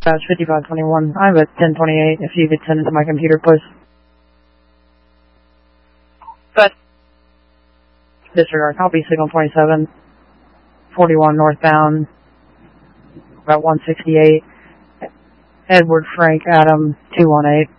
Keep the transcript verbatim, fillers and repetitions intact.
Dispatch fifty-five twenty-one. I'm at ten twenty-eight. If you could send it to my computer, please. But Disregard. Copy. Signal twenty-seven. forty-one northbound. About one sixty-eight. Edward Frank Adam two one eight.